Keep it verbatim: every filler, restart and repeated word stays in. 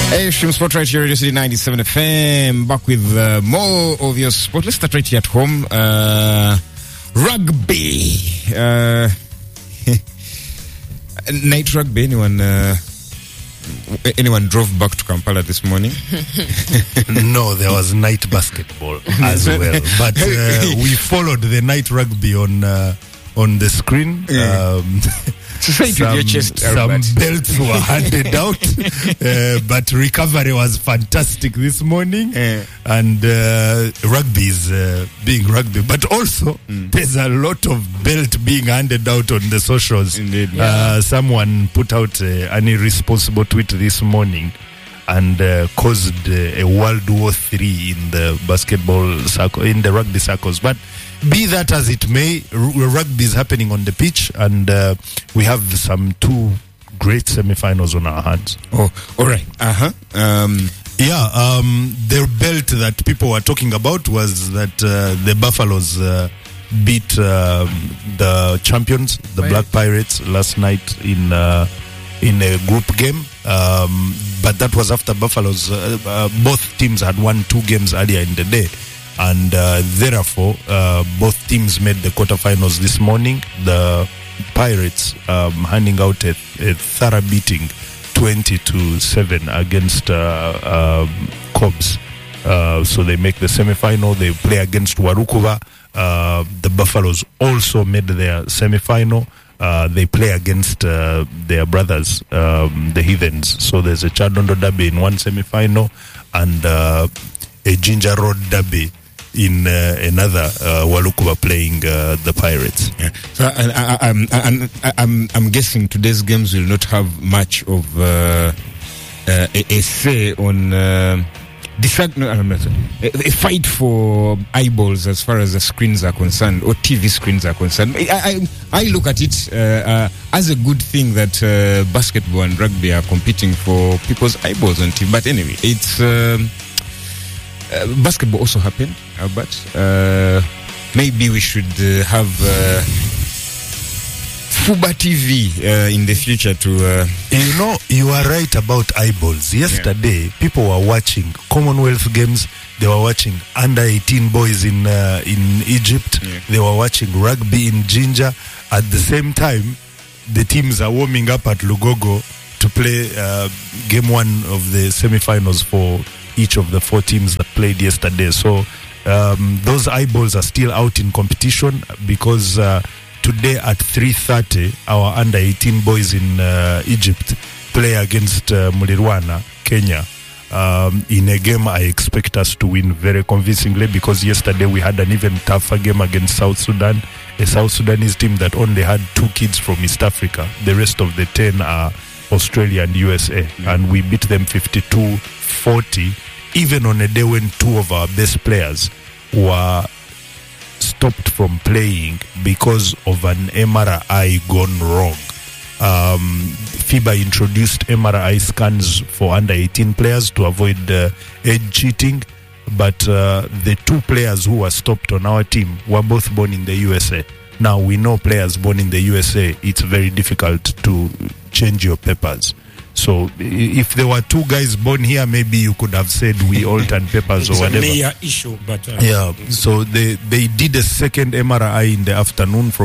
Hey, Stream Sport right here, Radio City ninety-seven F M. Back with uh, more of your sport. Let's start right here at home. Uh, rugby. Uh, night rugby. Anyone? Uh, anyone drove back to Kampala this morning? No, there was night basketball as well. But uh, we followed the night rugby on uh, on the screen. Yeah. Um, Say to your chest, some Albert. belts were handed out, uh, but recovery was fantastic this morning. Yeah. And uh, rugby is uh, being rugby, but also Mm. there's a lot of belt being handed out on the socials. Indeed, Uh, someone put out uh, an irresponsible tweet this morning and uh, caused uh, a World War Three in the basketball circle, in the rugby circles. But be that as it may, r- rugby is happening on the pitch, and uh, we have some two great semi-finals on our hands. Oh, all right. Uh huh. Um, Yeah, um, the belt that people were talking about was that uh, the Buffaloes uh, beat um the champions, the Right. Black Pirates, last night in uh, in a group game. Um, but that was after Buffaloes. Uh, uh, both teams had won two games earlier in the day, and uh, therefore uh, both teams made the quarterfinals this morning. The Pirates um, handing out a, a thorough beating, twenty to seven against uh, um, Cobs. Uh, so they make the semi-final. They play against Warukuva. Uh, the Buffaloes also made their semi-final. Uh, they play against uh, their brothers, um, the Heathens. So there's a Chadondo derby in one semi-final and uh, a Ginger Road derby in uh, another. Uh, Walukuva playing uh, the Pirates. yeah. So I, I, I'm, I'm, I'm, I'm guessing today's games will not have much of uh, uh, a, a say on. Uh, Decide, no, I'm not, a, a fight for eyeballs as far as the screens are concerned, or T V screens are concerned. I, I, I look at it uh, uh, as a good thing that uh, basketball and rugby are competing for people's eyeballs on T V. But anyway, it's um, uh, basketball also happened, Albert. Uh, maybe we should uh, have uh, Fuba T V uh, in the future to. Uh, You know, you are right about eyeballs. Yesterday, people were watching Commonwealth Games. They were watching under eighteen boys in uh, in Egypt. Yeah. They were watching rugby in Jinja. At the same time, the teams are warming up at Lugogo to play uh, game one of the semi-finals for each of the four teams that played yesterday. So um, those eyeballs are still out in competition because uh, today at three thirty, our under eighteen boys in uh, Egypt play against uh, Mulirwana, Kenya, um, in a game I expect us to win very convincingly, because yesterday we had an even tougher game against South Sudan, a South Sudanese team that only had two kids from East Africa. The rest of the ten are Australia and U S A, mm-hmm. and we beat them fifty-two forty, even on a day when two of our best players were stopped from playing because of an M R I gone wrong. Um, FIBA introduced M R I scans for under eighteen players to avoid uh, age cheating, but uh, the two players who were stopped on our team were both born in the U S A. Now, we know players born in the U S A, it's very difficult to change your papers. So if there were two guys born here, maybe you could have said we all turn papers or whatever. It's a major issue, but uh, yeah, so they, they did a second M R I in the afternoon from